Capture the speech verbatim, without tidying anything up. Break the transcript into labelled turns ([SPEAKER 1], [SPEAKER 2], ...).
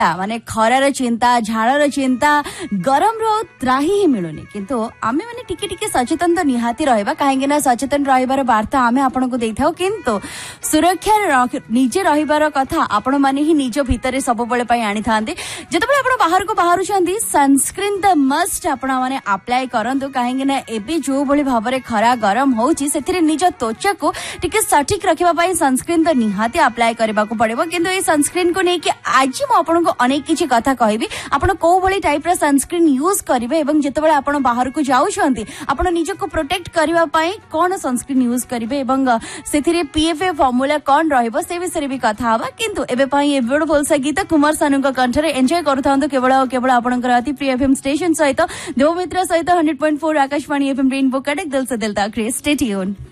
[SPEAKER 1] माने खरार चिंता झाड़र चिंता गरम रो त्राही ही मिलुनी किंतु आमे माने टिके टिके सचेतन तो निहाती रहबा काहेकि ना सचेतन रहिबार वार्ता आमे आपन को देथाओ किंतु सुरक्षा निजे रहिबार कथा आपण माने ही निज भितरे सब बेले पई आनी थांती जतबे आपण बाहर को बाहर छंती सनस्क्रीन द मस्ट आपण माने अप्लाई करंतु काहेकि ना एबे जो भली भाबरे खरा गरम होउची सेथिरे निज त्वचा को टिके सठिक रखिबा पई सनस्क्रीन तो निहाती अप्लाई करबा को पड़िबो किंतु ए सनस्क्रीन को नै कि आज मो आपण को अनेक किछि कथा कहबी आपण को भली टाइप रा सनस्क्रीन यूज करिवे एवं जतबे आपण बाहर को जाउ छंती आपण निज को प्रोटेक्ट करबा पई कोन सनस्क्रीन यूज करिवे एवं सेथिरे पीएफए फार्मूला कोन रहइबो से विषय भी कथा हबा किंतु एबे पई ए ब्यूटीफुल सा गीत कुमार सानू को कंठरे एन्जॉय करथांतो केवल केवल आपण अति प्रिय एफएम स्टेशन सहित देवमित्र सहित hundred point four Akashvani FM rainbow कड़क दिल से दिल तक स्टे ट्यून।